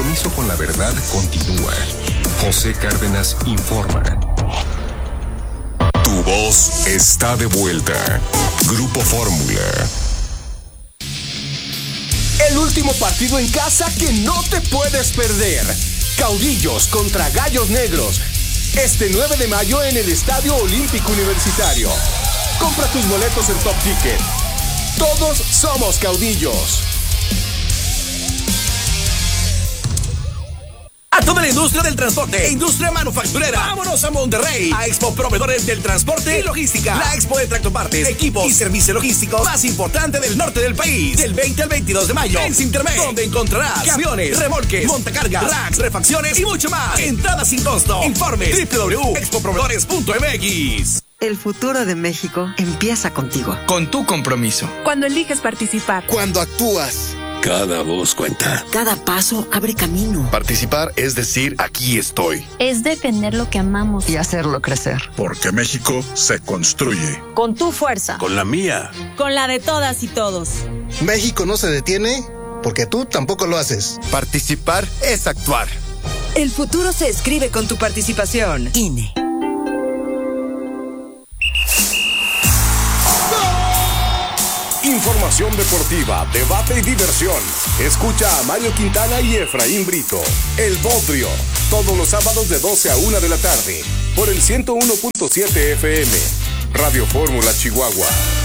compromiso con la verdad continúa. José Cárdenas informa. Tu voz está de vuelta. Grupo Fórmula. El último partido en casa que no te puedes perder. Caudillos contra Gallos Negros. Este 9 de mayo en el Estadio Olímpico Universitario. Compra tus boletos en Top Ticket. Todos somos caudillos. A toda la industria del transporte e industria manufacturera, vámonos a Monterrey, a Expo Proveedores del Transporte y Logística. La Expo de tractopartes, equipos y servicios logísticos más importante del norte del país. Del 20 al 22 de mayo en Sintermex, donde encontrarás camiones, remolques, montacargas, racks, refacciones y mucho más. Entrada sin costo. Informe www.expoproveedores.mx. El futuro de México empieza contigo. Con tu compromiso. Cuando eliges participar. Cuando actúas. Cada voz cuenta. Cada paso abre camino. Participar es decir, aquí estoy. Es defender lo que amamos. Y hacerlo crecer. Porque México se construye. Con tu fuerza. Con la mía. Con la de todas y todos. México no se detiene porque tú tampoco lo haces. Participar es actuar. El futuro se escribe con tu participación. INE. Información deportiva, debate y diversión. Escucha a Mario Quintana y Efraín Brito. El Bodrio, todos los sábados de 12 a 1 de la tarde, por el 101.7 FM. Radio Fórmula Chihuahua.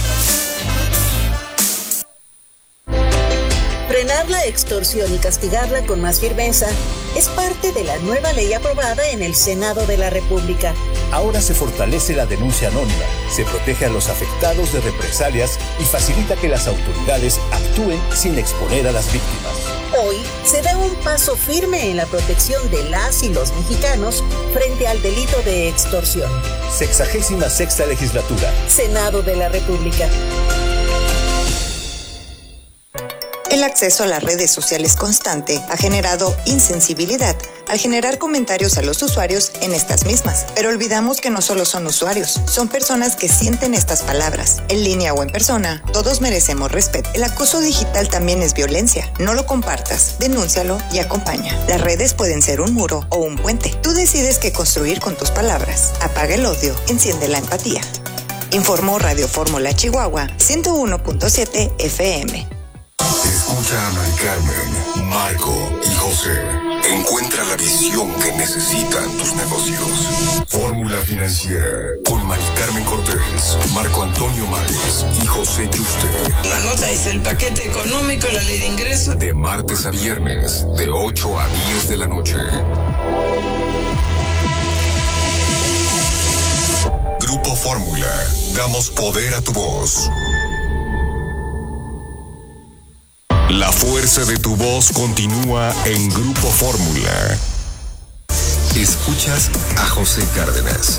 Frenar la extorsión y castigarla con más firmeza es parte de la nueva ley aprobada en el Senado de la República. Ahora se fortalece la denuncia anónima, se protege a los afectados de represalias y facilita que las autoridades actúen sin exponer a las víctimas. Hoy se da un paso firme en la protección de las y los mexicanos frente al delito de extorsión. 66ª legislatura. Senado de la República. El acceso a las redes sociales constante ha generado insensibilidad al generar comentarios a los usuarios en estas mismas. Pero olvidamos que no solo son usuarios, son personas que sienten estas palabras. En línea o en persona, todos merecemos respeto. El acoso digital también es violencia. No lo compartas, denúncialo y acompaña. Las redes pueden ser un muro o un puente. Tú decides qué construir con tus palabras. Apaga el odio, enciende la empatía. Informó Radio Fórmula Chihuahua 101.7 FM. Escucha a Mari Carmen, Marco y José. Encuentra la visión que necesitan tus negocios. Fórmula Financiera con Mari Carmen Cortés, Marco Antonio Márquez y José Yuste. La nota es el paquete económico, la ley de ingresos. De martes a viernes, de 8 a 10 de la noche. Grupo Fórmula. Damos poder a tu voz. La fuerza de tu voz continúa en Grupo Fórmula. Escuchas a José Cárdenas.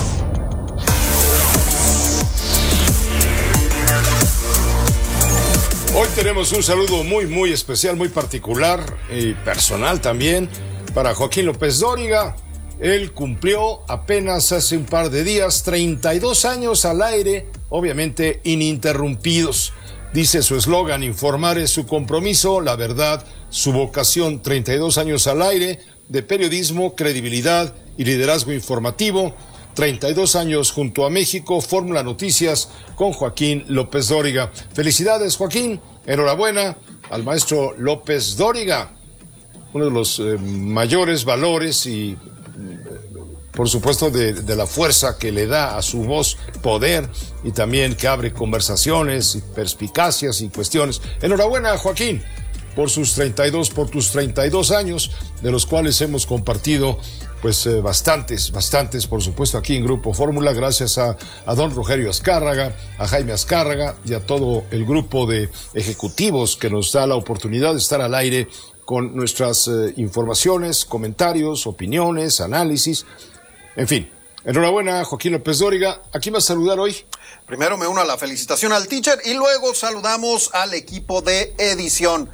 Hoy tenemos un saludo muy especial, muy particular y personal también para Joaquín López Dóriga. Él cumplió apenas hace un par de días 32 años al aire, obviamente ininterrumpidos. Dice su eslogan: informar es su compromiso, la verdad, su vocación. 32 años al aire de periodismo, credibilidad y liderazgo informativo. 32 años junto a México, Fórmula Noticias con Joaquín López Dóriga. Felicidades, Joaquín. Enhorabuena al maestro López Dóriga. Uno de los mayores valores y por supuesto de la fuerza que le da a su voz poder y también que abre conversaciones y perspicacias y cuestiones. Enhorabuena, Joaquín, por tus 32 años, de los cuales hemos compartido pues bastantes, por supuesto, aquí en Grupo Fórmula, gracias a don Rogelio Azcárraga, a Jaime Azcárraga y a todo el grupo de ejecutivos que nos da la oportunidad de estar al aire con nuestras informaciones, comentarios, opiniones, análisis. En fin, enhorabuena, Joaquín López Dóriga. ¿A quién vas a saludar hoy? Primero me uno a la felicitación al teacher y luego saludamos al equipo de edición.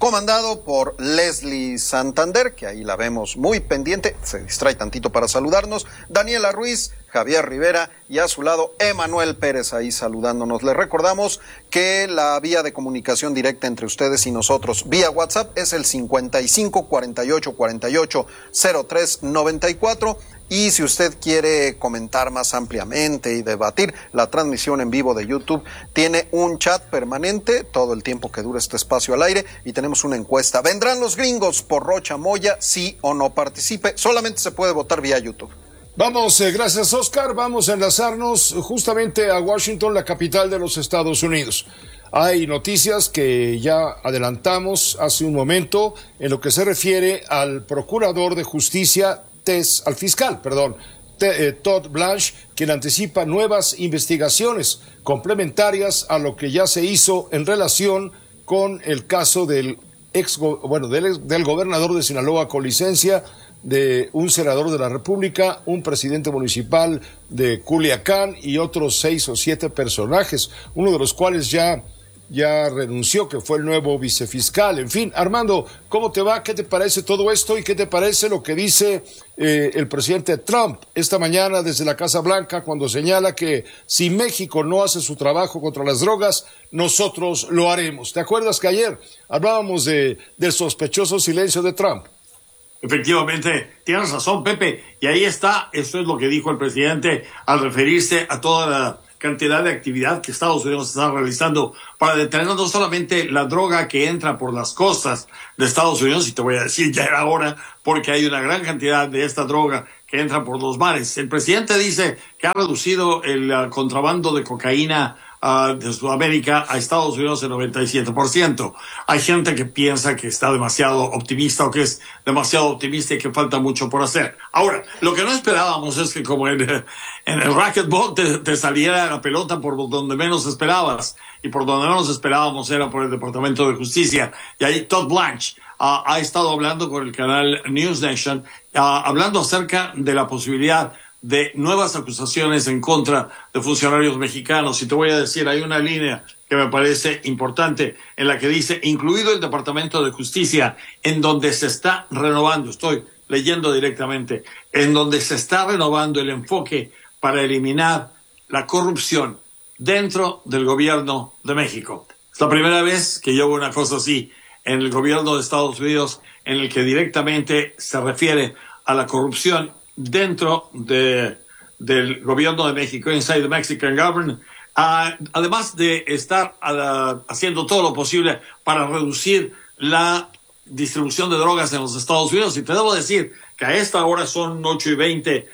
comandado por Leslie Santander, que ahí la vemos muy pendiente, se distrae tantito para saludarnos, Daniela Ruiz, Javier Rivera y a su lado Emanuel Pérez ahí saludándonos. Les recordamos que la vía de comunicación directa entre ustedes y nosotros vía WhatsApp es el 55 48 48 03 94. Y si usted quiere comentar más ampliamente y debatir, la transmisión en vivo de YouTube tiene un chat permanente todo el tiempo que dura este espacio al aire y tenemos una encuesta. ¿Vendrán los gringos por Rocha Moya? Sí o no. Participe. Solamente se puede votar vía YouTube. Vamos, gracias Oscar, vamos a enlazarnos justamente a Washington, la capital de los Estados Unidos. Hay noticias que ya adelantamos hace un momento en lo que se refiere al procurador de justicia, al fiscal, Todd Blanche, quien anticipa nuevas investigaciones complementarias a lo que ya se hizo en relación con el caso del gobernador de Sinaloa con licencia, de un senador de la República, un presidente municipal de Culiacán y otros 6 o 7 personajes, uno de los cuales ya renunció, que fue el nuevo vicefiscal. En fin, Armando, ¿cómo te va? ¿Qué te parece todo esto? ¿Y qué te parece lo que dice el presidente Trump esta mañana desde la Casa Blanca cuando señala que si México no hace su trabajo contra las drogas, nosotros lo haremos? ¿Te acuerdas que ayer hablábamos del sospechoso silencio de Trump? Efectivamente, tienes razón, Pepe, y ahí está, eso es lo que dijo el presidente al referirse a toda la cantidad de actividad que Estados Unidos está realizando para detener no solamente la droga que entra por las costas de Estados Unidos, y te voy a decir ya era hora, porque hay una gran cantidad de esta droga que entra por los mares. El presidente dice que ha reducido el contrabando de cocaína de Sudamérica a Estados Unidos en 97%. Hay gente que piensa que está demasiado optimista o que es demasiado optimista y que falta mucho por hacer. Ahora, lo que no esperábamos es que como en el racquetball te saliera la pelota por donde menos esperabas, y por donde menos esperábamos era por el Departamento de Justicia. Y ahí Todd Blanche ha estado hablando con el canal News Nation, hablando acerca de la posibilidad de nuevas acusaciones en contra de funcionarios mexicanos. Y te voy a decir, hay una línea que me parece importante en la que dice, incluido el Departamento de Justicia, en donde se está renovando, estoy leyendo directamente, en donde se está renovando el enfoque para eliminar la corrupción dentro del gobierno de México. Es la primera vez que yo veo una cosa así en el gobierno de Estados Unidos, en el que directamente se refiere a la corrupción dentro del gobierno de México, inside the Mexican government, además de estar haciendo todo lo posible para reducir la distribución de drogas en los Estados Unidos. Y te debo decir que a esta hora son 8:20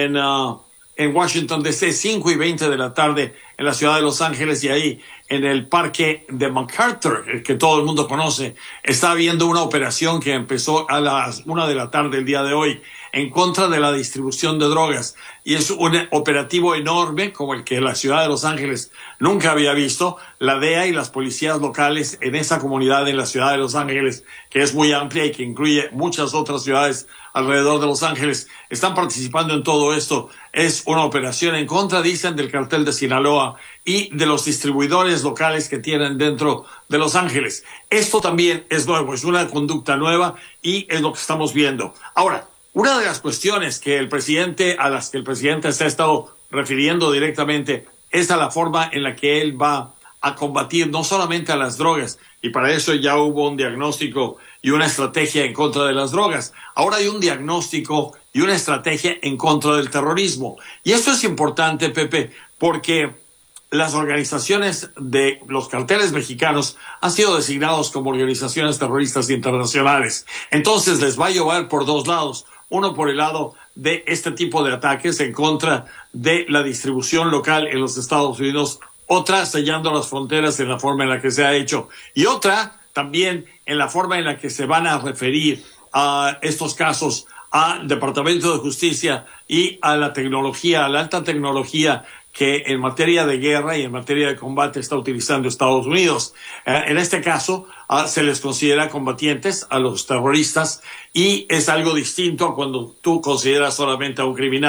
en Washington DC, 5:20 de la tarde en la ciudad de Los Ángeles, y ahí en el parque de MacArthur, el que todo el mundo conoce, está habiendo una operación que empezó a las 1 de la tarde el día de hoy en contra de la distribución de drogas. Y es un operativo enorme como el que la ciudad de Los Ángeles nunca había visto. La DEA y las policías locales en esa comunidad en la ciudad de Los Ángeles, que es muy amplia y que incluye muchas otras ciudades alrededor de Los Ángeles, están participando en todo esto. Es una operación en contra, dicen, del cartel de Sinaloa y de los distribuidores locales que tienen dentro de Los Ángeles. Esto también es nuevo, es una conducta nueva y es lo que estamos viendo. Ahora, una de las cuestiones a las que el presidente se ha estado refiriendo directamente es a la forma en la que él va a combatir no solamente a las drogas, y para eso ya hubo un diagnóstico y una estrategia en contra de las drogas. Ahora hay un diagnóstico y una estrategia en contra del terrorismo. Y esto es importante, Pepe, porque las organizaciones de los carteles mexicanos han sido designados como organizaciones terroristas internacionales. Entonces les va a llevar por dos lados. Uno por el lado de este tipo de ataques en contra de la distribución local en los Estados Unidos, otra sellando las fronteras en la forma en la que se ha hecho, y otra también en la forma en la que se van a referir a estos casos al Departamento de Justicia y a la tecnología, a la alta tecnología que en materia de guerra y en materia de combate está utilizando Estados Unidos. En este caso, se les considera combatientes a los terroristas, y es algo distinto a cuando tú consideras solamente a un criminal.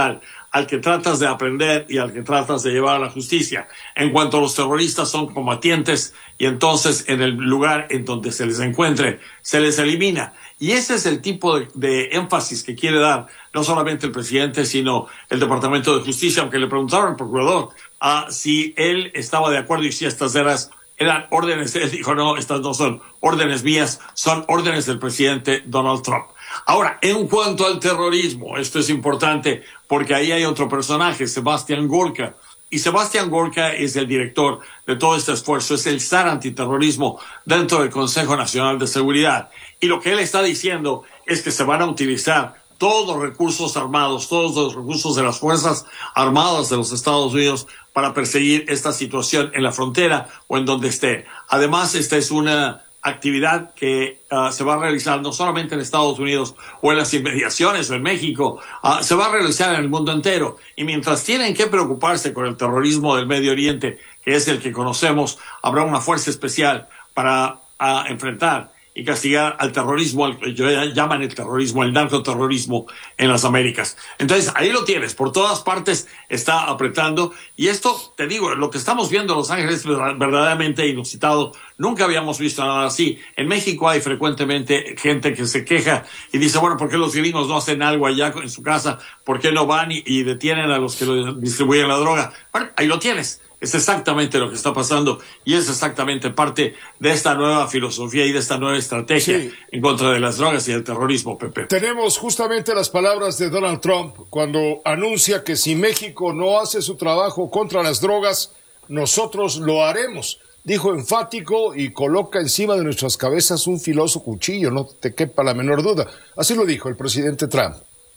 al que tratas de aprender y al que tratas de llevar a la justicia. En cuanto a los terroristas, son combatientes y entonces en el lugar en donde se les encuentre, se les elimina. Y ese es el tipo de énfasis que quiere dar no solamente el presidente, sino el Departamento de Justicia, aunque le preguntaron al procurador si él estaba de acuerdo y si estas eran órdenes. Él dijo, no, estas no son órdenes mías, son órdenes del presidente Donald Trump. Ahora, en cuanto al terrorismo, esto es importante porque ahí hay otro personaje, Sebastián Gorka. Y Sebastián Gorka es el director de todo este esfuerzo, es el zar antiterrorismo dentro del Consejo Nacional de Seguridad. Y lo que él está diciendo es que se van a utilizar todos los recursos armados, todos los recursos de las Fuerzas Armadas de los Estados Unidos para perseguir esta situación en la frontera o en donde esté. Además, esta es una actividad que se va a realizar no solamente en Estados Unidos o en las inmediaciones o en México, se va a realizar en el mundo entero. Y mientras tienen que preocuparse con el terrorismo del Medio Oriente, que es el que conocemos, habrá una fuerza especial para enfrentar y castigar al terrorismo, al que llaman el terrorismo, el narcoterrorismo en las Américas. Entonces, ahí lo tienes, por todas partes está apretando, y esto, te digo, lo que estamos viendo en Los Ángeles es verdaderamente inusitado. Nunca habíamos visto nada así. En México hay frecuentemente gente que se queja y dice, bueno, ¿por qué los gringos no hacen algo allá en su casa? ¿Por qué no van y detienen a los que distribuyen la droga? Bueno, ahí lo tienes. Es exactamente lo que está pasando y es exactamente parte de esta nueva filosofía y de esta nueva estrategia en contra de las drogas y el terrorismo, Pepe. Tenemos justamente las palabras de Donald Trump cuando anuncia que si México no hace su trabajo contra las drogas, nosotros lo haremos. Dijo enfático y coloca encima de nuestras cabezas un filoso cuchillo, no te quepa la menor duda. Así lo dijo el presidente Trump.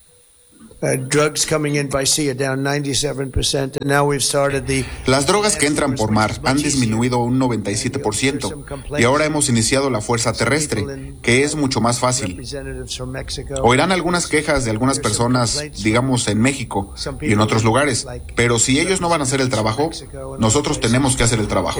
Las drogas que entran por mar han disminuido un 97% y ahora hemos iniciado la fuerza terrestre, que es mucho más fácil. Oirán algunas quejas de algunas personas, digamos en México y en otros lugares, pero si ellos no van a hacer el trabajo, nosotros tenemos que hacer el trabajo.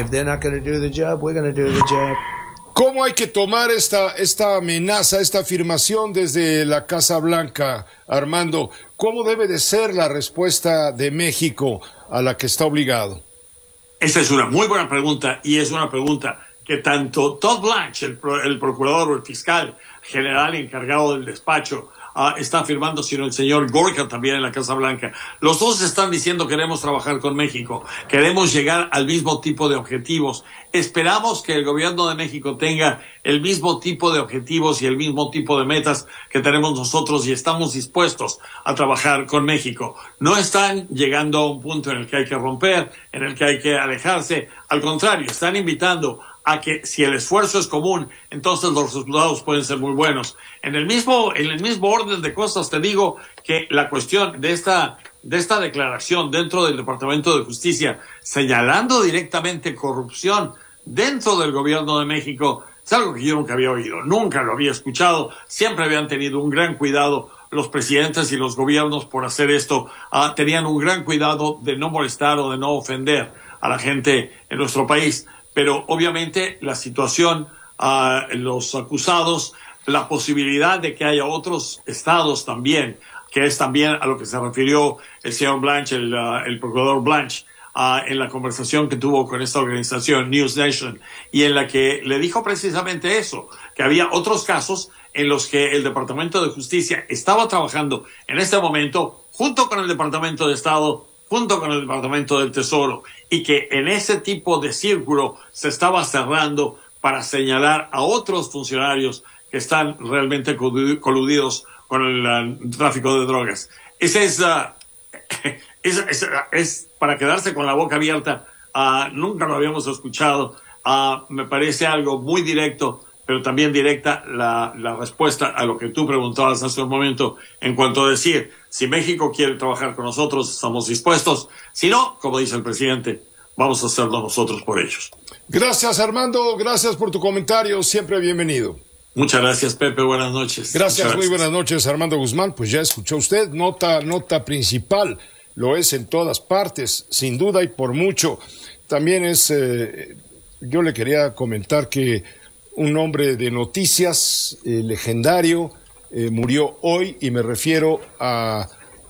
¿Cómo hay que tomar esta amenaza, esta afirmación desde la Casa Blanca, Armando? ¿Cómo debe de ser la respuesta de México a la que está obligado? Esa es una muy buena pregunta y es una pregunta que tanto Todd Blanche, el procurador o el fiscal general encargado del despacho, está afirmando, sino el señor Gorka también en la Casa Blanca. Los dos están diciendo queremos trabajar con México, queremos llegar al mismo tipo de objetivos. Esperamos que el gobierno de México tenga el mismo tipo de objetivos y el mismo tipo de metas que tenemos nosotros y estamos dispuestos a trabajar con México. No están llegando a un punto en el que hay que romper, en el que hay que alejarse. Al contrario, están invitando a que si el esfuerzo es común, entonces los resultados pueden ser muy buenos. En el mismo orden de cosas, te digo que la cuestión de esta declaración dentro del Departamento de Justicia, señalando directamente corrupción dentro del gobierno de México, es algo que yo nunca había oído, nunca lo había escuchado. Siempre habían tenido un gran cuidado los presidentes y los gobiernos por hacer esto. Tenían un gran cuidado de no molestar o de no ofender a la gente en nuestro país. Pero obviamente la situación, los acusados, la posibilidad de que haya otros estados también, que es también a lo que se refirió el señor Blanche, el procurador Blanche, en la conversación que tuvo con esta organización, News Nation, y en la que le dijo precisamente eso, que había otros casos en los que el Departamento de Justicia estaba trabajando en este momento junto con el Departamento de Estado, junto con el Departamento del Tesoro, y que en ese tipo de círculo se estaba cerrando para señalar a otros funcionarios que están realmente coludidos con el tráfico de drogas. Ese es para quedarse con la boca abierta. Nunca lo habíamos escuchado. Me parece algo muy directo, pero también directa la respuesta a lo que tú preguntabas hace un momento en cuanto a decir, si México quiere trabajar con nosotros, estamos dispuestos. Si no, como dice el presidente, vamos a hacerlo nosotros por ellos. Gracias, Armando. Gracias por tu comentario. Siempre bienvenido. Muchas gracias, Pepe. Buenas noches. Gracias, muy buenas noches, Armando Guzmán. Pues ya escuchó usted, nota principal. Lo es en todas partes, sin duda y por mucho. También yo le quería comentar que un hombre de noticias legendario murió hoy, y me refiero a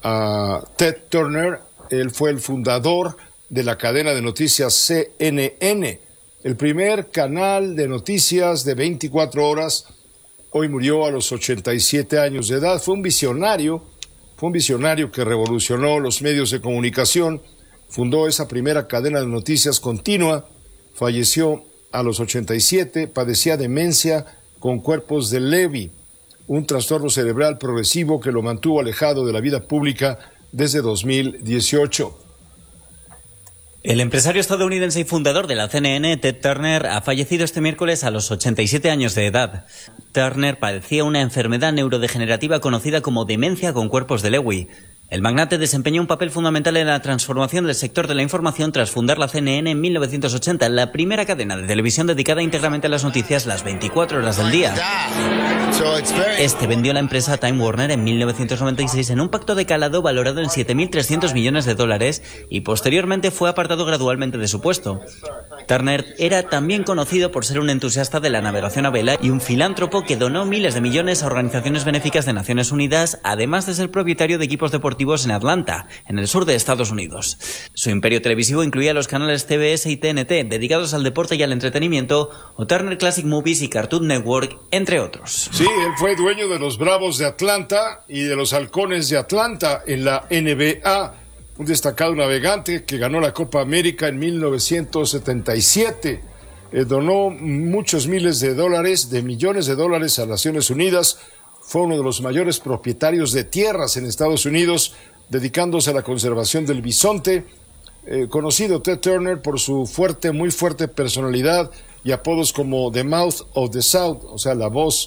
a Ted Turner. Él fue el fundador de la cadena de noticias CNN, el primer canal de noticias de 24 horas. Hoy murió a los 87 años de edad. Fue un visionario que revolucionó los medios de comunicación, fundó esa primera cadena de noticias continua, falleció a los 87, padecía demencia con cuerpos de Lewy, un trastorno cerebral progresivo que lo mantuvo alejado de la vida pública desde 2018. El empresario estadounidense y fundador de la CNN, Ted Turner, ha fallecido este miércoles a los 87 años de edad. Turner padecía una enfermedad neurodegenerativa conocida como demencia con cuerpos de Lewy. El magnate desempeñó un papel fundamental en la transformación del sector de la información tras fundar la CNN en 1980, la primera cadena de televisión dedicada íntegramente a las noticias las 24 horas del día. Este vendió la empresa a Time Warner en 1996 en un pacto de calado valorado en $7.300 millones y posteriormente fue apartado gradualmente de su puesto. Turner era también conocido por ser un entusiasta de la navegación a vela y un filántropo que donó miles de millones a organizaciones benéficas de Naciones Unidas, además de ser propietario de equipos deportivos en Atlanta, en el sur de Estados Unidos. Su imperio televisivo incluía los canales CBS y TNT, dedicados al deporte y al entretenimiento, o Turner Classic Movies y Cartoon Network, entre otros. Sí, él fue dueño de los Bravos de Atlanta y de los Halcones de Atlanta en la NBA, un destacado navegante que ganó la Copa América en 1977. Donó muchos miles de dólares, de millones de dólares a Naciones Unidas. Fue uno de los mayores propietarios de tierras en Estados Unidos, dedicándose a la conservación del bisonte. Conocido Ted Turner por su muy fuerte personalidad y apodos como The Mouth of the South, o sea, la voz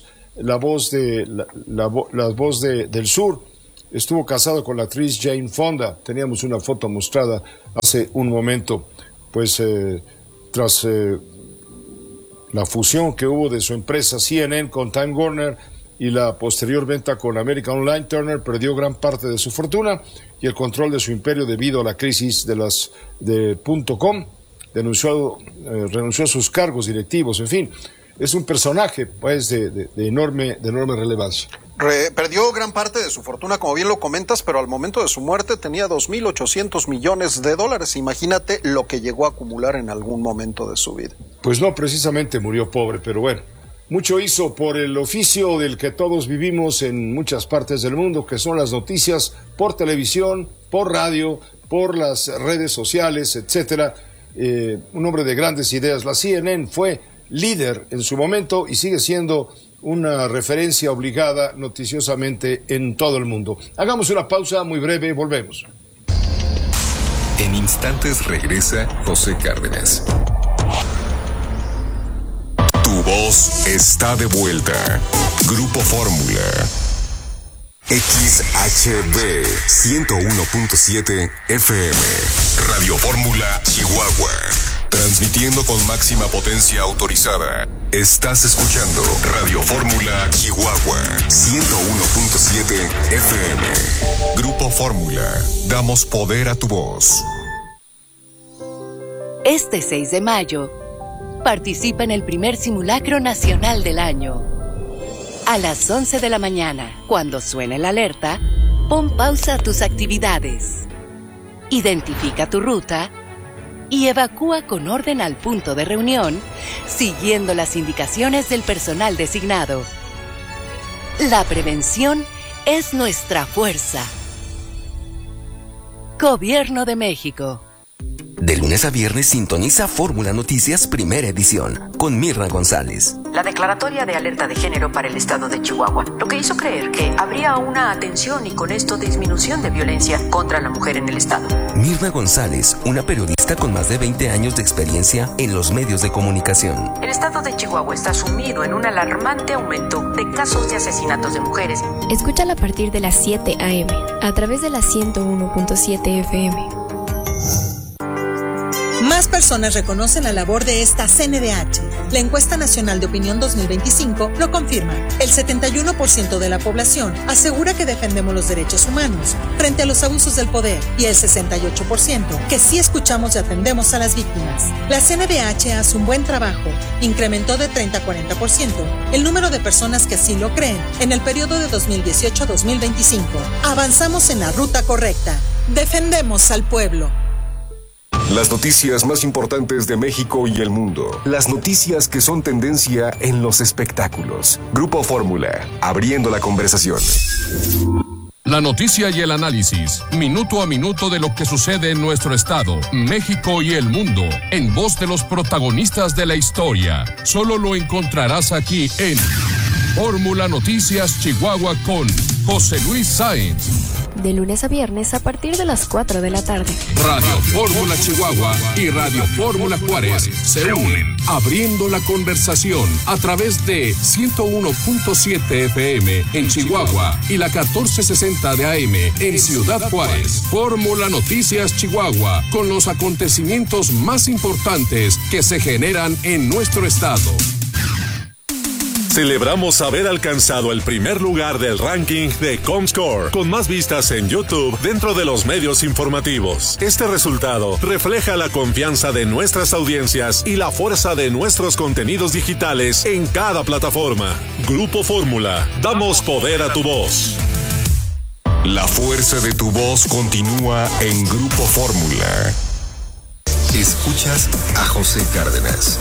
del sur. Estuvo casado con la actriz Jane Fonda. Teníamos una foto mostrada hace un momento. Pues tras la fusión que hubo de su empresa CNN con Time Warner y la posterior venta con American Online, Turner perdió gran parte de su fortuna y el control de su imperio debido a la crisis de .com. Renunció a sus cargos directivos, en fin. Es un personaje pues de enorme relevancia. Perdió gran parte de su fortuna, como bien lo comentas, pero al momento de su muerte tenía $2.800 millones. Imagínate lo que llegó a acumular en algún momento de su vida. Pues no precisamente murió pobre, pero bueno. Mucho hizo por el oficio del que todos vivimos en muchas partes del mundo, que son las noticias por televisión, por radio, por las redes sociales, etcétera. Un hombre de grandes ideas. La CNN fue líder en su momento y sigue siendo una referencia obligada noticiosamente en todo el mundo. Hagamos una pausa muy breve y volvemos. En instantes regresa José Cárdenas. Tu voz está de vuelta. Grupo Fórmula. XHB 101.7 FM. Radio Fórmula Chihuahua. Transmitiendo con máxima potencia autorizada. Estás escuchando Radio Fórmula Chihuahua 101.7 FM. Grupo Fórmula. Damos poder a tu voz. Este 6 de mayo, participa en el primer simulacro nacional del año. A las 11 de la mañana, cuando suene la alerta, pon pausa a tus actividades. Identifica tu ruta y evacúa con orden al punto de reunión, siguiendo las indicaciones del personal designado. La prevención es nuestra fuerza. Gobierno de México. De lunes a viernes sintoniza Fórmula Noticias Primera Edición con Mirna González. La declaratoria de alerta de género para el estado de Chihuahua, lo que hizo creer que habría una atención y con esto disminución de violencia contra la mujer en el estado. Mirna González, una periodista con más de 20 años de experiencia en los medios de comunicación. El estado de Chihuahua está sumido en un alarmante aumento de casos de asesinatos de mujeres. Escúchala a partir de las 7 a.m. a través de la 101.7 FM. Más Más personas reconocen la labor de esta CNDH. La encuesta nacional de opinión 2025 lo confirma. El 71% de la población asegura que defendemos los derechos humanos frente a los abusos del poder y el 68% que sí escuchamos y atendemos a las víctimas. La CNDH hace un buen trabajo. Incrementó de 30 a 40% el número de personas que así lo creen en el periodo de 2018 a 2025. Avanzamos en la ruta correcta. Defendemos al pueblo. Las noticias más importantes de México y el mundo. Las noticias que son tendencia en los espectáculos. Grupo Fórmula, abriendo la conversación. La noticia y el análisis, minuto a minuto de lo que sucede en nuestro estado, México y el mundo, en voz de los protagonistas de la historia. Solo lo encontrarás aquí en Fórmula Noticias Chihuahua con José Luis Sáenz. De lunes a viernes a partir de las 4 de la tarde. Radio Fórmula Chihuahua y Radio Fórmula Juárez se unen, abriendo la conversación a través de 101.7 FM en Chihuahua y la 1460 de AM en Ciudad Juárez. Fórmula Noticias Chihuahua, con los acontecimientos más importantes que se generan en nuestro estado. Celebramos haber alcanzado el primer lugar del ranking de Comscore, con más vistas en YouTube dentro de los medios informativos. Este resultado refleja la confianza de nuestras audiencias y la fuerza de nuestros contenidos digitales en cada plataforma. Grupo Fórmula, damos poder a tu voz. La fuerza de tu voz continúa en Grupo Fórmula. Escuchas a José Cárdenas.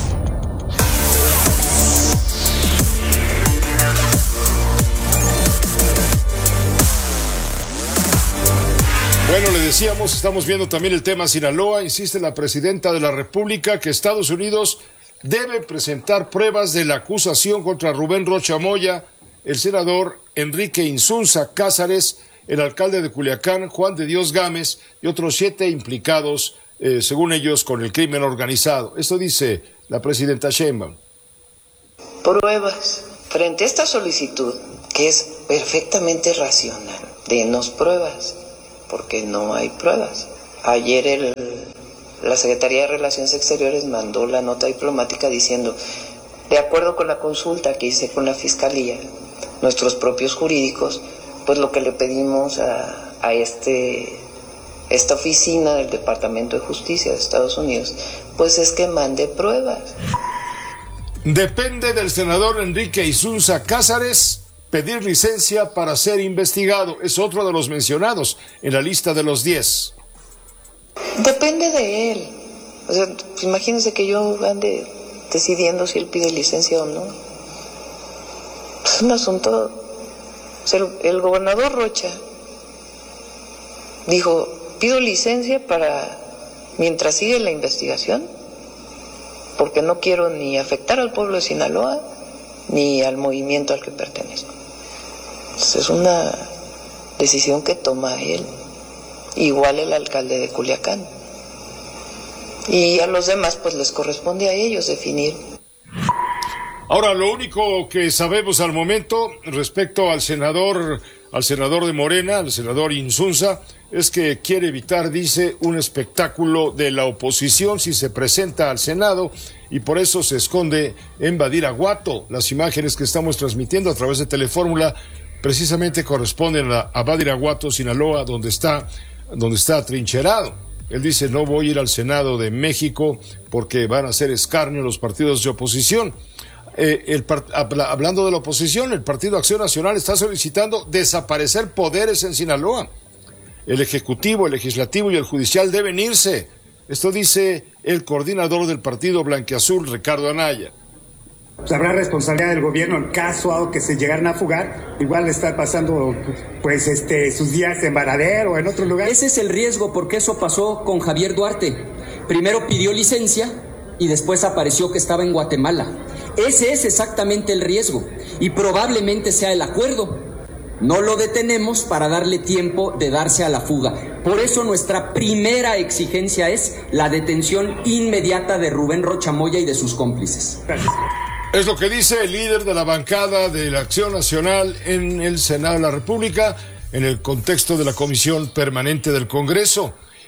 Bueno, le decíamos, estamos viendo también el tema Sinaloa. Insiste la presidenta de la República que Estados Unidos debe presentar pruebas de la acusación contra Rubén Rocha Moya, el senador Enrique Insunza Cázares, el alcalde de Culiacán, Juan de Dios Gámez, y otros 7 implicados, según ellos, con el crimen organizado. Esto dice la presidenta Sheinbaum. Pruebas. Frente a esta solicitud, que es perfectamente racional, denos pruebas, porque no hay pruebas. Ayer la Secretaría de Relaciones Exteriores mandó la nota diplomática diciendo, de acuerdo con la consulta que hice con la Fiscalía, nuestros propios jurídicos, pues lo que le pedimos a esta oficina del Departamento de Justicia de Estados Unidos, pues es que mande pruebas. Depende del senador Enrique Insunza Cázares pedir licencia para ser investigado. Es otro de los mencionados en la lista de los 10. Depende de él. O sea, imagínense que yo ande decidiendo si él pide licencia o no. Es un asunto... O sea, el gobernador Rocha dijo, pido licencia para... mientras sigue la investigación, porque no quiero ni afectar al pueblo de Sinaloa, ni al movimiento al que pertenezco. Es una decisión que toma él, igual el alcalde de Culiacán. Y a los demás pues les corresponde a ellos definir. Ahora, lo único que sabemos al momento respecto al senador de Morena, al senador Insunza, es que quiere evitar, dice, un espectáculo de la oposición si se presenta al Senado, y por eso se esconde en Badiraguato. Las imágenes que estamos transmitiendo a través de Telefórmula precisamente corresponden a Badiraguato, Sinaloa, donde está atrincherado. Él dice, no voy a ir al Senado de México porque van a hacer escarnio los partidos de oposición. Hablando de la oposición, el Partido Acción Nacional está solicitando desaparecer poderes en Sinaloa. El Ejecutivo, el Legislativo y el Judicial deben irse. Esto dice el coordinador del Partido Blanquiazul, Ricardo Anaya. Habrá responsabilidad del gobierno en caso a que se llegaran a fugar. Igual está pasando pues sus días en Varadero o en otro lugar. Ese es el riesgo, porque eso pasó con Javier Duarte. Primero pidió licencia y después apareció que estaba en Guatemala. Ese es exactamente el riesgo y probablemente sea el acuerdo. No lo detenemos para darle tiempo de darse a la fuga. Por eso nuestra primera exigencia es la detención inmediata de Rubén Rocha Moya y de sus cómplices. Gracias. Es lo que dice el líder de la bancada de la Acción Nacional en el Senado de la República, en el contexto de la Comisión Permanente del Congreso.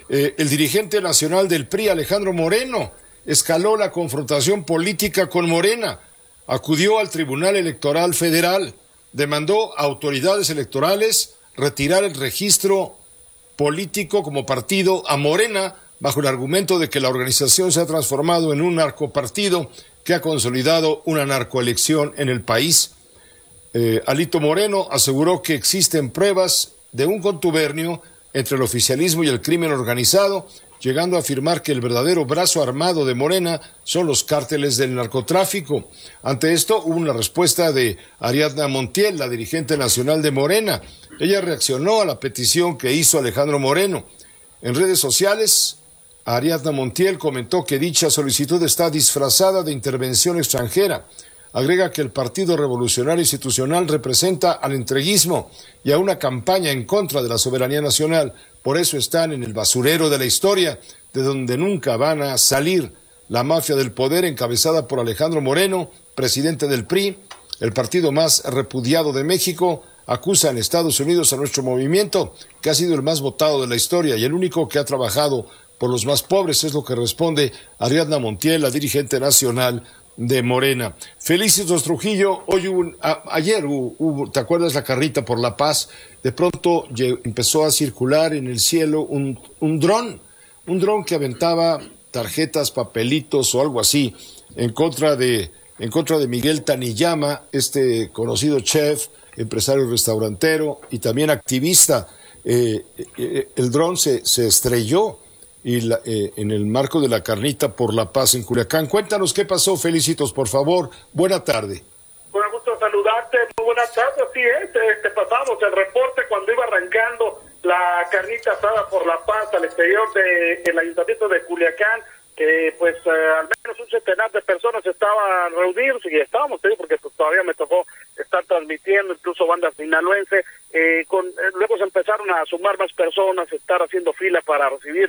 el dirigente nacional del PRI, Alejandro Moreno, escaló la confrontación política con Morena, acudió al Tribunal Electoral Federal, demandó a autoridades electorales retirar el registro político como partido a Morena, bajo el argumento de que la organización se ha transformado en un narcopartido que ha consolidado una narcoelección en el país. Alito Moreno aseguró que existen pruebas de un contubernio entre el oficialismo y el crimen organizado, llegando a afirmar que el verdadero brazo armado de Morena son los cárteles del narcotráfico. Ante esto hubo una respuesta de Ariadna Montiel, la dirigente nacional de Morena. Ella reaccionó a la petición que hizo Alejandro Moreno. En redes sociales, Ariadna Montiel comentó que dicha solicitud está disfrazada de intervención extranjera. Agrega que el Partido Revolucionario Institucional representa al entreguismo y a una campaña en contra de la soberanía nacional. Por eso están en el basurero de la historia, de donde nunca van a salir. La mafia del poder, encabezada por Alejandro Moreno, presidente del PRI, el partido más repudiado de México, acusa en Estados Unidos a nuestro movimiento, que ha sido el más votado de la historia y el único que ha trabajado por los más pobres, es lo que responde Ariadna Montiel, la dirigente nacional de Morena. Felicitos Trujillo, ayer hubo, ¿te acuerdas la carrita por la paz? De pronto empezó a circular en el cielo un dron que aventaba tarjetas, papelitos o algo así en contra de Miguel Taniyama, este conocido chef, empresario restaurantero y también activista. El dron se estrelló y en el marco de la carnita por la paz en Culiacán. Cuéntanos qué pasó, Felicitos, por favor. Buena tarde. Bueno, gusto saludarte. Muy buena tarde. Así es, pasamos el reporte cuando iba arrancando la carnita asada por la paz al exterior del ayuntamiento de Culiacán, que pues al menos un centenar de personas estaban reunidos y estábamos, porque pues, todavía me tocó estar transmitiendo, incluso bandas sinaloenses, luego se empezaron a sumar más personas, estar haciendo fila para recibir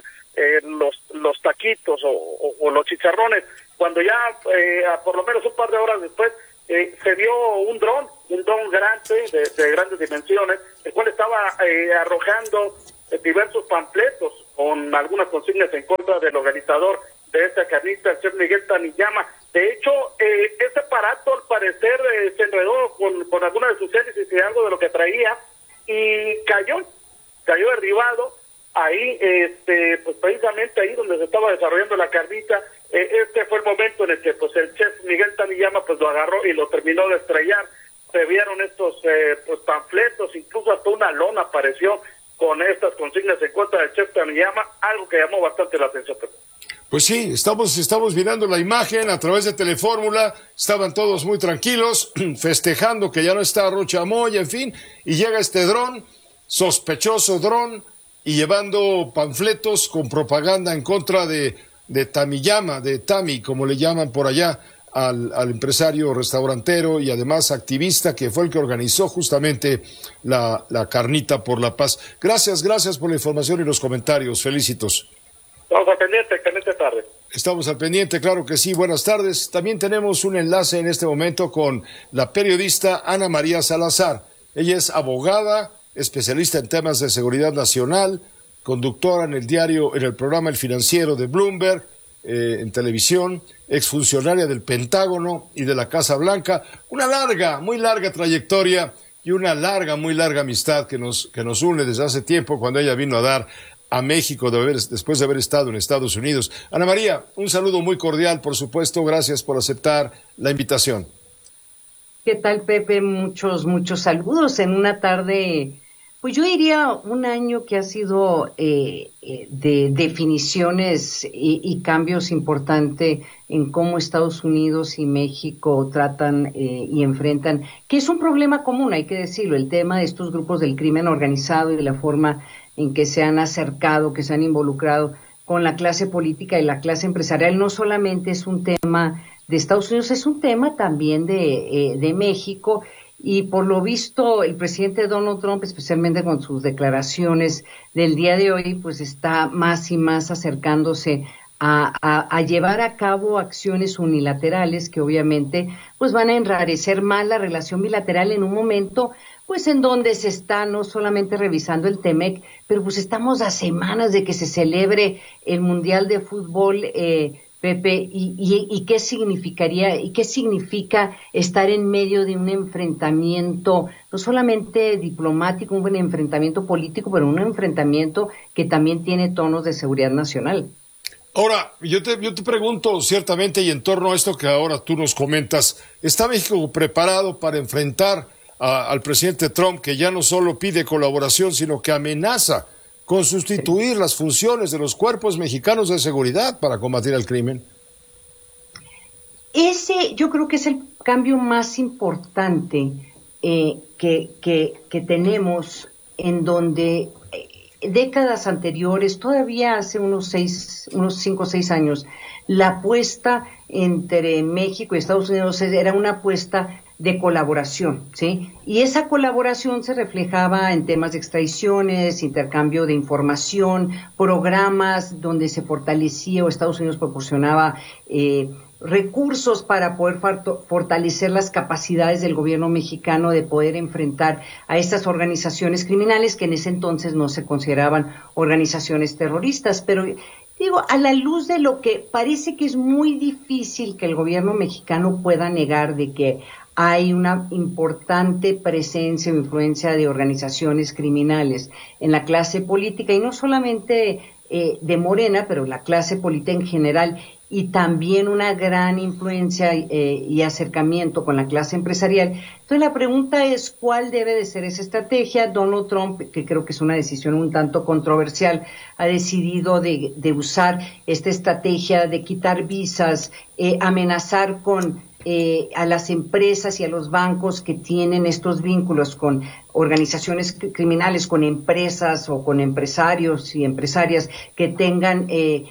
los taquitos o los chicharrones, cuando ya por lo menos un par de horas después se vio un dron grande, de grandes dimensiones, el cual estaba arrojando diversos panfletos con algunas consignas en contra del organizador de esta carnita, el chef Miguel Taniyama. De hecho, este aparato al parecer se enredó con alguna de sus hélices y algo de lo que traía y cayó derribado ahí, pues precisamente ahí donde se estaba desarrollando la carnita. Este fue el momento en el que pues el chef Miguel Taniyama pues lo agarró y lo terminó de estrellar. Se vieron estos pues panfletos, incluso hasta una lona apareció con estas consignas en contra del chef Taniyama, algo que llamó bastante la atención. Pues sí, estamos mirando la imagen a través de Telefórmula, estaban todos muy tranquilos, festejando que ya no está Rocha Moya, en fin, y llega este dron, sospechoso dron, y llevando panfletos con propaganda en contra de Taniyama, de Tami, como le llaman por allá, al empresario restaurantero y además activista que fue el que organizó justamente la carnita por la paz. Gracias por la información y los comentarios. Felicitos. Estamos al pendiente, excelente tarde. Estamos al pendiente, claro que sí. Buenas tardes. También tenemos un enlace en este momento con la periodista Ana María Salazar. Ella es abogada, especialista en temas de seguridad nacional, conductora en el programa El Financiero de Bloomberg, en televisión, exfuncionaria del Pentágono y de la Casa Blanca. Una muy larga trayectoria y una muy larga amistad que nos une desde hace tiempo, cuando ella vino a dar a México después de haber estado en Estados Unidos. Ana María, un saludo muy cordial, por supuesto. Gracias por aceptar la invitación. ¿Qué tal, Pepe? Muchos saludos en una tarde, pues yo diría un año que ha sido de definiciones y cambios importantes en cómo Estados Unidos y México tratan y enfrentan, que es un problema común, hay que decirlo, el tema de estos grupos del crimen organizado y de la forma en que se han acercado, que se han involucrado con la clase política y la clase empresarial. No solamente es un tema de Estados Unidos, es un tema también de México, y por lo visto el presidente Donald Trump, especialmente con sus declaraciones del día de hoy, pues está más y más acercándose a llevar a cabo acciones unilaterales que obviamente pues van a enrarecer más la relación bilateral en un momento pues en donde se está no solamente revisando el TEMEC, pero pues estamos a semanas de que se celebre el Mundial de Fútbol, Pepe, y qué significaría y qué significa estar en medio de un enfrentamiento, no solamente diplomático, un enfrentamiento político, pero un enfrentamiento que también tiene tonos de seguridad nacional. Ahora, yo te pregunto, ciertamente, y en torno a esto que ahora tú nos comentas, ¿está México preparado para enfrentar al presidente Trump, que ya no solo pide colaboración, sino que amenaza con sustituir las funciones de los cuerpos mexicanos de seguridad para combatir el crimen? Ese yo creo que es el cambio más importante que tenemos, en donde décadas anteriores, todavía hace unos 5 o 6 años, la apuesta entre México y Estados Unidos era una apuesta de colaboración, ¿sí? Y esa colaboración se reflejaba en temas de extradiciones, intercambio de información, programas donde se fortalecía o Estados Unidos proporcionaba recursos para poder fortalecer las capacidades del gobierno mexicano de poder enfrentar a estas organizaciones criminales que en ese entonces no se consideraban organizaciones terroristas. Pero digo, a la luz de lo que parece que es muy difícil que el gobierno mexicano pueda negar de que hay una importante presencia o influencia de organizaciones criminales en la clase política, y no solamente de Morena, pero la clase política en general, y también una gran influencia y acercamiento con la clase empresarial. Entonces la pregunta es, ¿cuál debe de ser esa estrategia? Donald Trump, que creo que es una decisión un tanto controversial, ha decidido de usar esta estrategia de quitar visas, amenazar con a las empresas y a los bancos que tienen estos vínculos con organizaciones criminales, con empresas o con empresarios y empresarias que tengan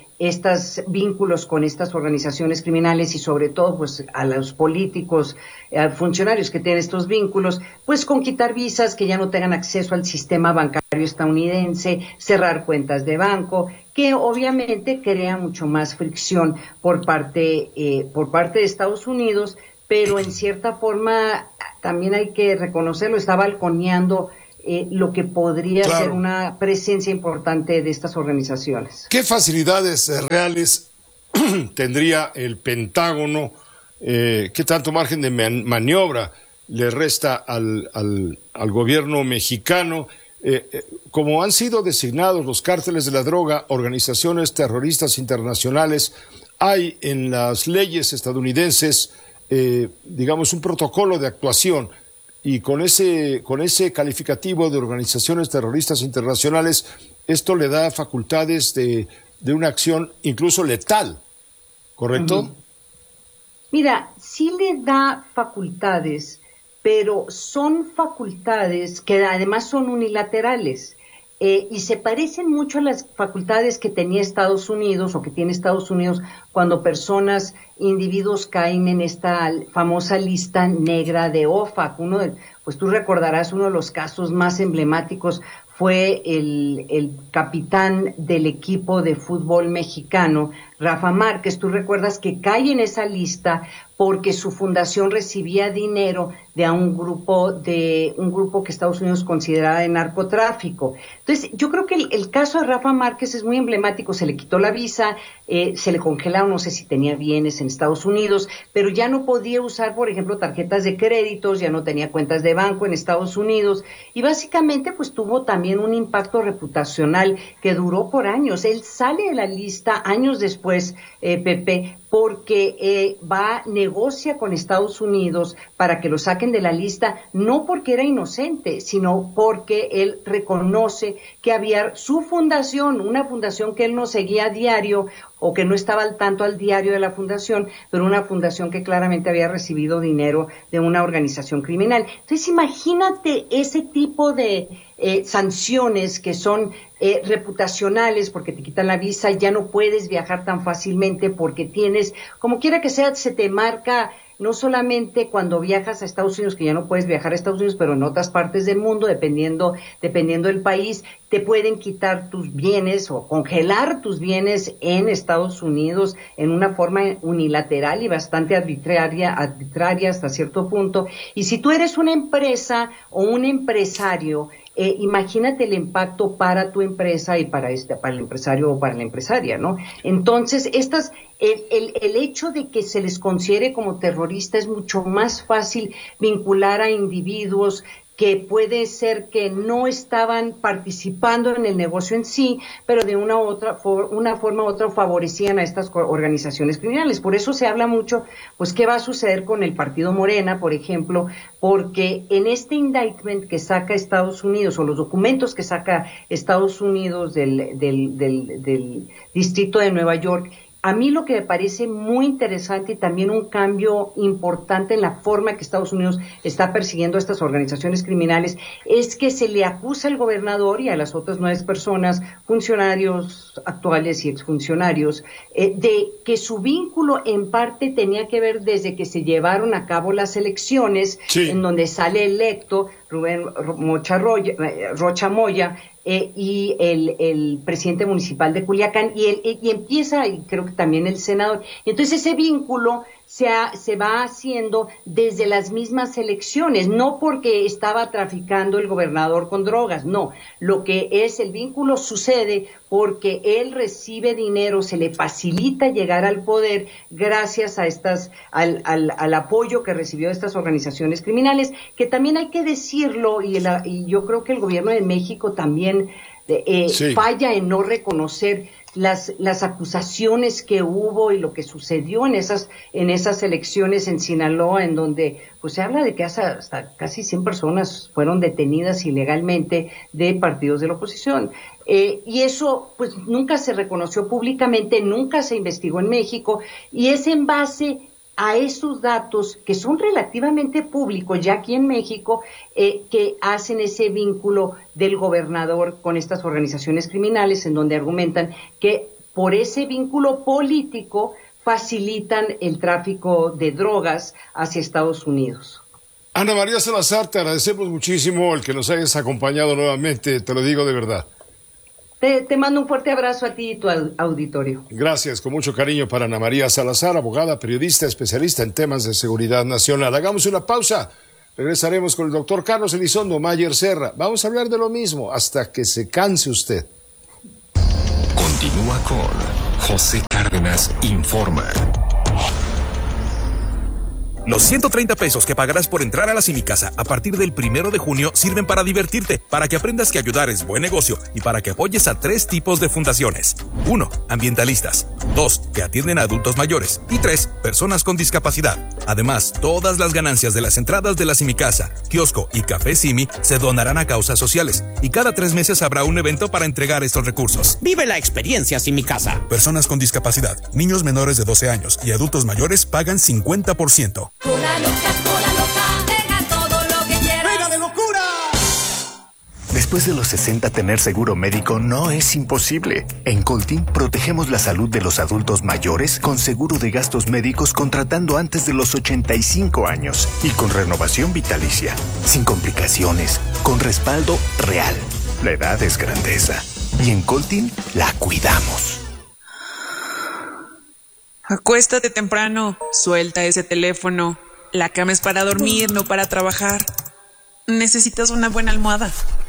estos vínculos con estas organizaciones criminales, y sobre todo pues a los políticos, funcionarios que tienen estos vínculos, pues con quitar visas, que ya no tengan acceso al sistema bancario estadounidense, cerrar cuentas de banco, que obviamente crea mucho más fricción por parte de Estados Unidos, pero en cierta forma también hay que reconocerlo, está balconeando lo que podría ser una presencia importante de estas organizaciones. ¿Qué facilidades reales tendría el Pentágono? ¿Qué tanto margen de maniobra le resta al gobierno mexicano? Como han sido designados los cárteles de la droga organizaciones terroristas internacionales, hay en las leyes estadounidenses, digamos, un protocolo de actuación, y con ese calificativo de organizaciones terroristas internacionales, esto le da facultades de una acción incluso letal, ¿correcto? Uh-huh. Mira, sí le da facultades, pero son facultades que además son unilaterales. Y se parecen mucho a las facultades que tenía Estados Unidos o que tiene Estados Unidos cuando individuos caen en esta famosa lista negra de OFAC. Pues tú recordarás, uno de los casos más emblemáticos fue el capitán del equipo de fútbol mexicano, Rafa Márquez. Tú recuerdas que cae en esa lista porque su fundación recibía dinero de un grupo que Estados Unidos consideraba de narcotráfico. Entonces, yo creo que el caso de Rafa Márquez es muy emblemático. Se le quitó la visa, se le congelaron, no sé si tenía bienes en Estados Unidos, pero ya no podía usar, por ejemplo, tarjetas de créditos, ya no tenía cuentas de banco en Estados Unidos, y básicamente pues tuvo también un impacto reputacional que duró por años. Él sale de la lista años después, Pepe, porque negocia con Estados Unidos para que lo saquen de la lista, no porque era inocente, sino porque él reconoce que había su fundación, una fundación que él no seguía a diario o que no estaba al tanto al diario de la fundación, pero una fundación que claramente había recibido dinero de una organización criminal. Entonces imagínate ese tipo de sanciones que son reputacionales, porque te quitan la visa, ya no puedes viajar tan fácilmente porque tienes, como quiera que sea, se te marca no solamente cuando viajas a Estados Unidos, que ya no puedes viajar a Estados Unidos, pero en otras partes del mundo, dependiendo del país, te pueden quitar tus bienes o congelar tus bienes en Estados Unidos en una forma unilateral y bastante arbitraria hasta cierto punto. Y si tú eres una empresa o un empresario, imagínate el impacto para tu empresa y para el empresario o para la empresaria, ¿no? Entonces, el hecho de que se les considere como terrorista es mucho más fácil vincular a individuos que puede ser que no estaban participando en el negocio en sí, pero de una forma u otra favorecían a estas organizaciones criminales. Por eso se habla mucho, pues, qué va a suceder con el partido Morena, por ejemplo, porque en este indictment que saca Estados Unidos, o los documentos que saca Estados Unidos del Distrito de Nueva York, a mí lo que me parece muy interesante y también un cambio importante en la forma que Estados Unidos está persiguiendo a estas organizaciones criminales es que se le acusa al gobernador y a las otras 9 personas, funcionarios actuales y exfuncionarios, de que su vínculo en parte tenía que ver desde que se llevaron a cabo las elecciones, en donde sale electo Rubén Rocha Moya, y el presidente municipal de Culiacán, y empieza, y creo que también el senador. Y entonces ese vínculo se va haciendo desde las mismas elecciones, no porque estaba traficando el gobernador con drogas, no. Lo que es el vínculo sucede porque él recibe dinero, se le facilita llegar al poder gracias a al apoyo que recibió de estas organizaciones criminales, que también hay que decirlo, y yo creo que el gobierno de México también falla en no reconocer las acusaciones que hubo y lo que sucedió en esas elecciones en Sinaloa, en donde pues se habla de que hasta casi 100 personas fueron detenidas ilegalmente de partidos de la oposición. Y eso pues nunca se reconoció públicamente, nunca se investigó en México, y es en base a esos datos que son relativamente públicos ya aquí en México, que hacen ese vínculo del gobernador con estas organizaciones criminales, en donde argumentan que por ese vínculo político facilitan el tráfico de drogas hacia Estados Unidos. Ana María Salazar, te agradecemos muchísimo el que nos hayas acompañado nuevamente, te lo digo de verdad. Te mando un fuerte abrazo a ti y tu auditorio. Gracias, con mucho cariño para Ana María Salazar, abogada, periodista, especialista en temas de seguridad nacional. Hagamos una pausa. Regresaremos con el doctor Carlos Elizondo Mayer Serra. Vamos a hablar de lo mismo hasta que se canse usted. Continúa con José Cárdenas Informa. Los 130 pesos que pagarás por entrar a la Cinicasa a partir del 1 de junio sirven para divertirte, para que aprendas que ayudar es buen negocio y para que apoyes a 3 tipos de fundaciones. 1. Ambientalistas. 2. Que atienden a adultos mayores. Y 3. Personas con discapacidad. Además, todas las ganancias de las entradas de la Cinicasa, kiosco y café Simi se donarán a causas sociales. Y cada 3 meses habrá un evento para entregar estos recursos. Vive la experiencia Cinicasa. Personas con discapacidad, niños menores de 12 años y adultos mayores pagan 50%. Cola loca, deja todo lo que quieras. ¡Venga de locura! Después de los 60, tener seguro médico no es imposible. En Coltin protegemos la salud de los adultos mayores con seguro de gastos médicos contratando antes de los 85 años y con renovación vitalicia, sin complicaciones, con respaldo real. La edad es grandeza y en Coltin la cuidamos. Acuéstate temprano, suelta ese teléfono. La cama es para dormir, no para trabajar. Necesitas una buena almohada.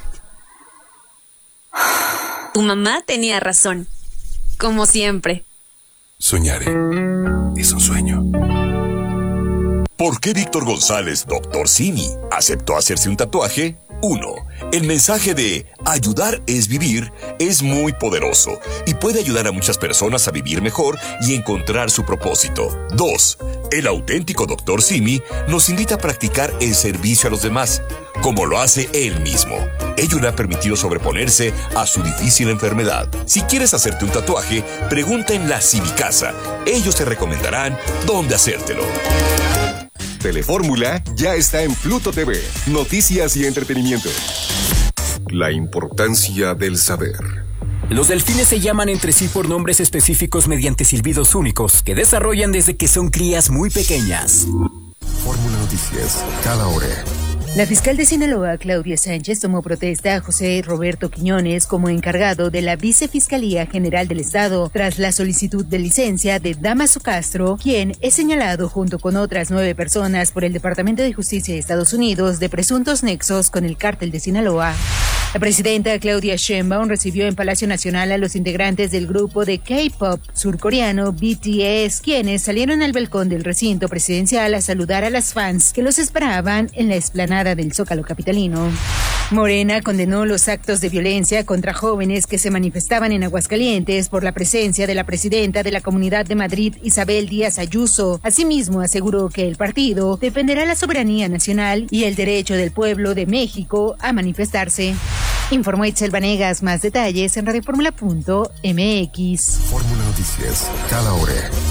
Tu mamá tenía razón, como siempre. Soñar es un sueño. ¿Por qué Víctor González, Dr. Simi, aceptó hacerse un tatuaje? 1. El mensaje de ayudar es vivir es muy poderoso y puede ayudar a muchas personas a vivir mejor y encontrar su propósito. 2. El auténtico Dr. Simi nos invita a practicar el servicio a los demás, como lo hace él mismo. Ello le ha permitido sobreponerse a su difícil enfermedad. Si quieres hacerte un tatuaje, pregunta en la Cinicasa. Ellos te recomendarán dónde hacértelo. Telefórmula ya está en Pluto TV. Noticias y entretenimiento. La importancia del saber. Los delfines se llaman entre sí por nombres específicos mediante silbidos únicos que desarrollan desde que son crías muy pequeñas. Fórmula Noticias, cada hora. La fiscal de Sinaloa, Claudia Sánchez, tomó protesta a José Roberto Quiñones como encargado de la Vicefiscalía General del Estado tras la solicitud de licencia de Dámaso Castro, quien es señalado junto con otras 9 personas por el Departamento de Justicia de Estados Unidos de presuntos nexos con el cártel de Sinaloa. La presidenta Claudia Sheinbaum recibió en Palacio Nacional a los integrantes del grupo de K-pop surcoreano BTS, quienes salieron al balcón del recinto presidencial a saludar a las fans que los esperaban en la explanada del Zócalo capitalino. Morena condenó los actos de violencia contra jóvenes que se manifestaban en Aguascalientes por la presencia de la presidenta de la Comunidad de Madrid, Isabel Díaz Ayuso. Asimismo, aseguró que el partido defenderá la soberanía nacional y el derecho del pueblo de México a manifestarse. Informó Itzel Vanegas. Más detalles en radioformula.mx. Fórmula Noticias, cada hora.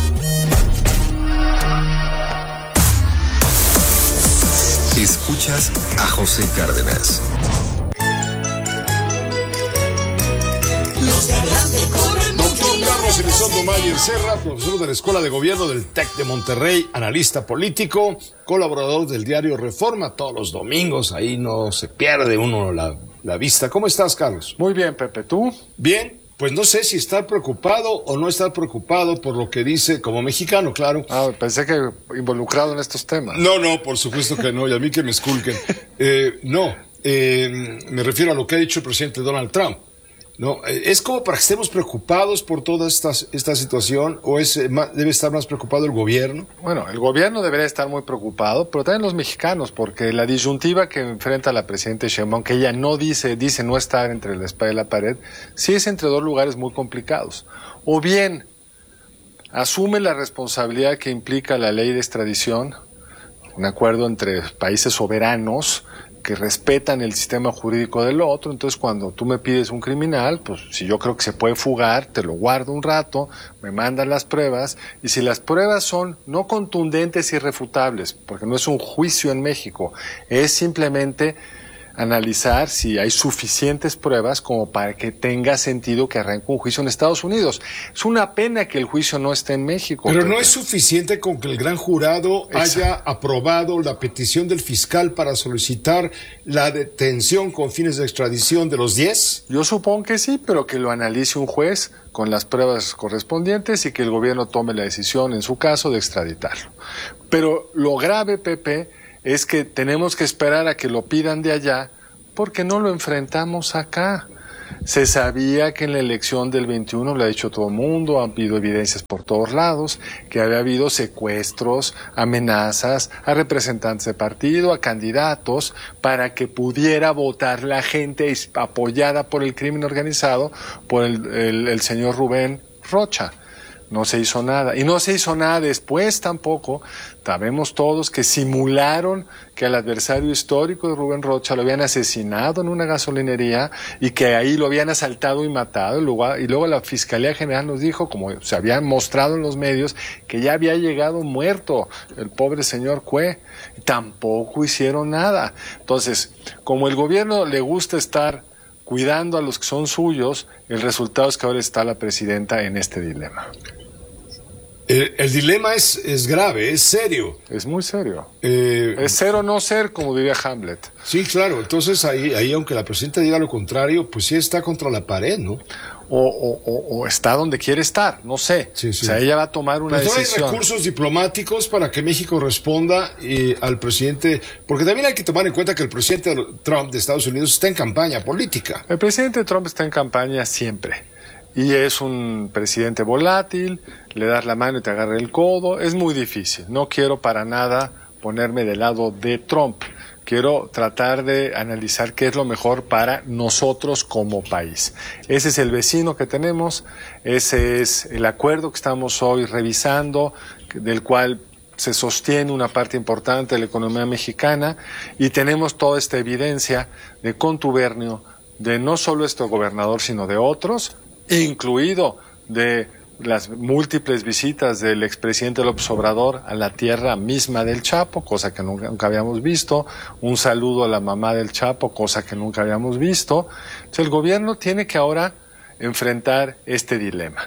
Escuchas a José Cárdenas. Doctor Carlos Elizondo Mayer Serra, profesor de la Escuela de Gobierno del TEC de Monterrey, analista político, colaborador del diario Reforma, todos los domingos, ahí no se pierde uno la vista. ¿Cómo estás, Carlos? Muy bien, Pepe, ¿tú? Bien, pues no sé si estar preocupado o no estar preocupado por lo que dice, como mexicano, claro. Ah, pensé que involucrado en estos temas. No, por supuesto que no, y a mí que me esculquen. Me refiero a lo que ha dicho el presidente Donald Trump. No, ¿es como para que estemos preocupados por toda esta situación o debe estar más preocupado el gobierno? Bueno, el gobierno debería estar muy preocupado, pero también los mexicanos, porque la disyuntiva que enfrenta la presidenta Sheinbaum, que ella no dice no estar entre la espada y la pared, sí es entre dos lugares muy complicados. O bien asume la responsabilidad que implica la ley de extradición, un acuerdo entre países soberanos que respetan el sistema jurídico del otro. Entonces, cuando tú me pides un criminal, pues si yo creo que se puede fugar, te lo guardo un rato, me mandan las pruebas, y si las pruebas son no contundentes y irrefutables, porque no es un juicio en México, es simplemente analizar si hay suficientes pruebas como para que tenga sentido que arranque un juicio en Estados Unidos. Es una pena que el juicio no esté en México. Pero no es suficiente con que el gran jurado haya aprobado la petición del fiscal para solicitar la detención con fines de extradición de los 10. Yo supongo que sí, pero que lo analice un juez con las pruebas correspondientes y que el gobierno tome la decisión en su caso de extraditarlo. Pero lo grave, Pepe, es que tenemos que esperar a que lo pidan de allá porque no lo enfrentamos acá. Se sabía que en la elección del 21, lo ha dicho todo el mundo, han habido evidencias por todos lados, que había habido secuestros, amenazas a representantes de partido, a candidatos, para que pudiera votar la gente apoyada por el crimen organizado, por el señor Rubén Rocha. No se hizo nada. Y no se hizo nada después tampoco. Sabemos todos que simularon que al adversario histórico de Rubén Rocha lo habían asesinado en una gasolinería y que ahí lo habían asaltado y matado. Y luego la Fiscalía General nos dijo, como se había mostrado en los medios, que ya había llegado muerto el pobre señor Cue. Tampoco hicieron nada. Entonces, como el gobierno le gusta estar cuidando a los que son suyos, el resultado es que ahora está la presidenta en este dilema. El dilema es grave, es serio. Es muy serio. Es ser o no ser, como diría Hamlet. Sí, claro. Entonces ahí aunque la presidenta diga lo contrario, pues sí está contra la pared, ¿no? O está donde quiere estar, no sé. Sí. O sea, ella va a tomar una decisión. No hay recursos diplomáticos para que México responda al presidente, porque también hay que tomar en cuenta que el presidente Trump de Estados Unidos está en campaña política. El presidente Trump está en campaña siempre. Y es un presidente volátil, le das la mano y te agarra el codo, es muy difícil. No quiero para nada ponerme del lado de Trump. Quiero tratar de analizar qué es lo mejor para nosotros como país. Ese es el vecino que tenemos, ese es el acuerdo que estamos hoy revisando, del cual se sostiene una parte importante de la economía mexicana, y tenemos toda esta evidencia de contubernio de no solo este gobernador, sino de otros, incluido de las múltiples visitas del expresidente López Obrador a la tierra misma del Chapo, cosa que nunca habíamos visto, un saludo a la mamá del Chapo, cosa que nunca habíamos visto. Entonces el gobierno tiene que ahora enfrentar este dilema.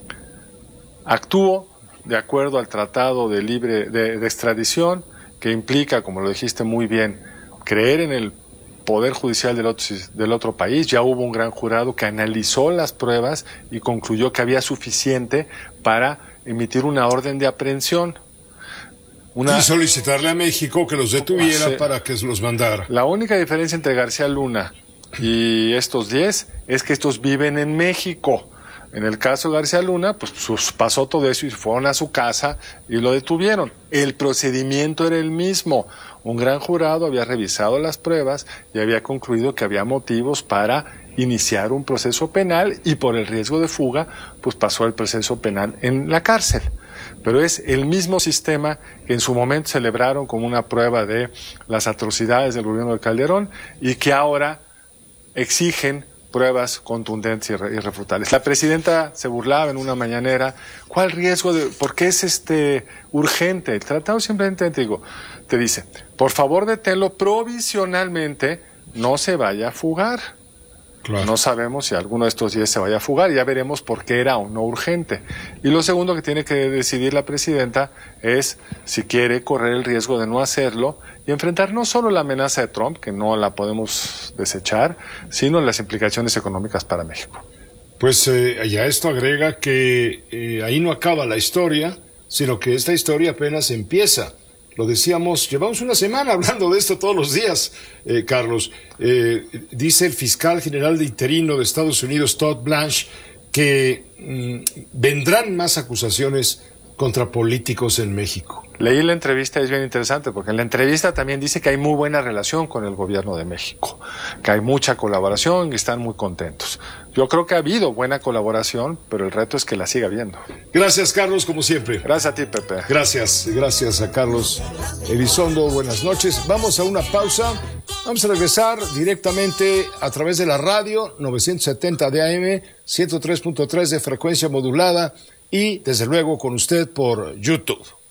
Actuó de acuerdo al Tratado de Extradición, que implica, como lo dijiste muy bien, creer en el Poder Judicial del otro país. Ya hubo un gran jurado que analizó las pruebas y concluyó que había suficiente para emitir una orden de aprehensión. Y solicitarle a México que los detuviera para que los mandara. La única diferencia entre García Luna y estos 10 es que estos viven en México. En el caso de García Luna, pues pasó todo eso y fueron a su casa y lo detuvieron. El procedimiento era el mismo. Un gran jurado había revisado las pruebas y había concluido que había motivos para iniciar un proceso penal y por el riesgo de fuga, pues pasó el proceso penal en la cárcel. Pero es el mismo sistema que en su momento celebraron como una prueba de las atrocidades del gobierno de Calderón y que ahora exigen pruebas contundentes y irrefutables. La presidenta se burlaba en una mañanera. ¿Cuál riesgo por qué es urgente? El tratado simplemente te dice, por favor deténlo provisionalmente, no se vaya a fugar. Claro. No sabemos si alguno de estos 10 se vaya a fugar, ya veremos por qué era o no urgente. Y lo segundo que tiene que decidir la presidenta es si quiere correr el riesgo de no hacerlo y enfrentar no solo la amenaza de Trump, que no la podemos desechar, sino las implicaciones económicas para México. Pues ya esto agrega que ahí no acaba la historia, sino que esta historia apenas empieza. Lo decíamos, llevamos una semana hablando de esto todos los días, Carlos. Dice el fiscal general de interino de Estados Unidos, Todd Blanche, que vendrán más acusaciones contra políticos en México. Leí la entrevista, es bien interesante, porque en la entrevista también dice que hay muy buena relación con el gobierno de México, que hay mucha colaboración y están muy contentos. Yo creo que ha habido buena colaboración, pero el reto es que la siga habiendo. Gracias, Carlos, como siempre. Gracias a ti, Pepe. Gracias a Carlos Elizondo. Buenas noches. Vamos a una pausa. Vamos a regresar directamente a través de la radio 970 de AM, 103.3 de frecuencia modulada y, desde luego, con usted por YouTube.